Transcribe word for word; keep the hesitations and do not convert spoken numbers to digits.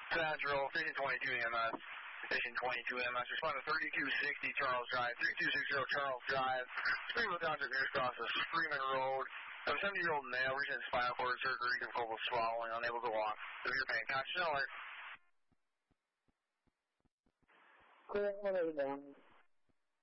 Central, Station twenty-two E M S. Station twenty-two E M S, respond to thirty-two sixty Charles Drive. thirty-two sixty Charles Drive. Springfield Township, near across the Freeman Road. A seventy-year-old male, recent spinal cord surgery, difficult swallowing, unable to walk. Severe pain. Conscious alert. Clear one eight nine.